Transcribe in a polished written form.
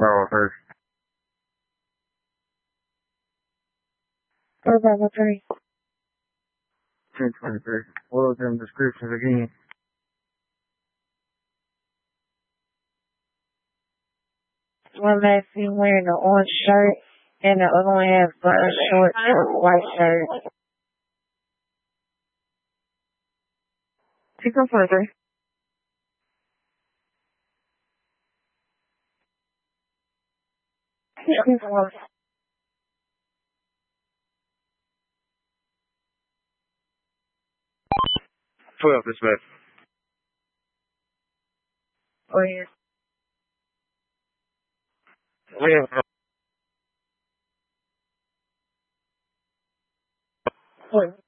Bravo first. Bravo 3. 1023. What was them descriptions again? One last seen wearing an orange shirt, and the other one has black shorts, white shirt. 643. Dispatch. Oh, yeah. Yeah.